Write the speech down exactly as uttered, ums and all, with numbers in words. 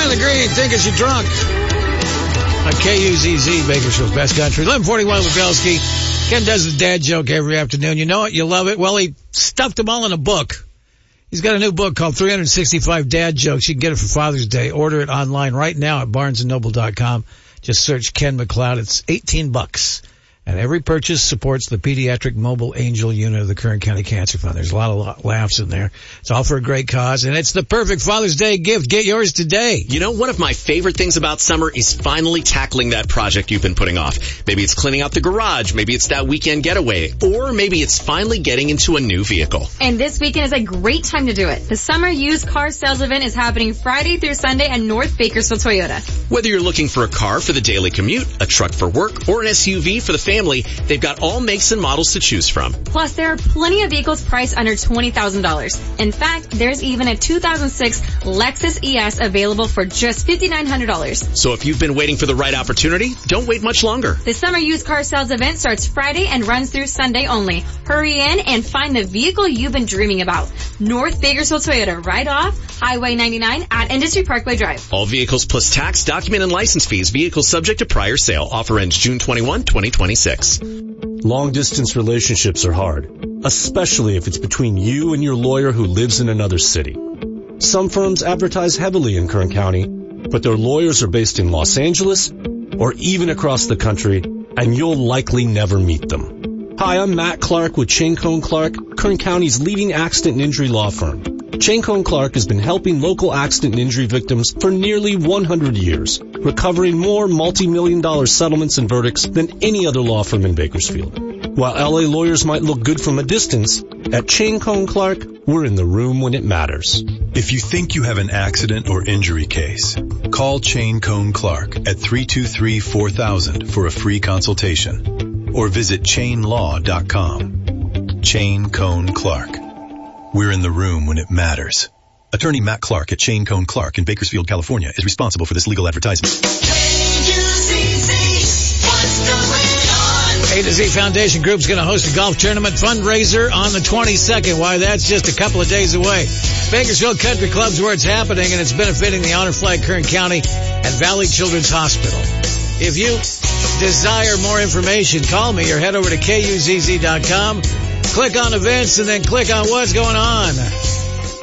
John the Green, think as you're drunk. On K U Z Z, Bakersfield's Best Country. eleven forty-one with Belsky. Ken does his dad joke every afternoon. You know it, you love it. Well, he stuffed them all in a book. He's got a new book called three hundred sixty-five Dad Jokes. You can get it for Father's Day. Order it online right now at barnes and noble dot com. Just search Ken McLeod. It's eighteen bucks. And every purchase supports the Pediatric Mobile Angel Unit of the Kern County Cancer Fund. There's a lot of laughs in there. It's all for a great cause, and it's the perfect Father's Day gift. Get yours today. You know, one of my favorite things about summer is finally tackling that project you've been putting off. Maybe it's cleaning out the garage. Maybe it's that weekend getaway. Or maybe it's finally getting into a new vehicle. And this weekend is a great time to do it. The Summer Used Car Sales Event is happening Friday through Sunday at North Bakersfield Toyota. Whether you're looking for a car for the daily commute, a truck for work, or an S U V for the family, they've got all makes and models to choose from. Plus, there are plenty of vehicles priced under twenty thousand dollars. In fact, there's even a two thousand six Lexus E S available for just five thousand nine hundred dollars. So if you've been waiting for the right opportunity, don't wait much longer. The Summer Used Car Sales Event starts Friday and runs through Sunday only. Hurry in and find the vehicle you've been dreaming about. North Bakersfield Toyota, right off Highway ninety-nine at Industry Parkway Drive. All vehicles plus tax, document, and license fees. Vehicles subject to prior sale. Offer ends June twenty-first, twenty twenty-six. Long-distance relationships are hard, especially if it's between you and your lawyer who lives in another city. Some firms advertise heavily in Kern County, but their lawyers are based in Los Angeles or even across the country, and you'll likely never meet them. Hi, I'm Matt Clark with Chain Cone Clark, Kern County's leading accident and injury law firm. Chain Cone Clark has been helping local accident and injury victims for nearly one hundred years, recovering more multi-million dollar settlements and verdicts than any other law firm in Bakersfield. While L A lawyers might look good from a distance, at Chain Cone Clark, we're in the room when it matters. If you think you have an accident or injury case, call Chain Cone Clark at three two three, four thousand for a free consultation or visit chain law dot com. Chain Cone Clark. We're in the room when it matters. Attorney Matt Clark at Chain Cone Clark in Bakersfield, California is responsible for this legal advertisement. A to Z Foundation Group's going to host a golf tournament fundraiser on the twenty-second. Why, that's just a couple of days away. Bakersfield Country Club's where it's happening, and it's benefiting the Honor Flag Kern County and Valley Children's Hospital. If you desire more information, call me or head over to K U Z Z dot com. Click on events and then click on what's going on.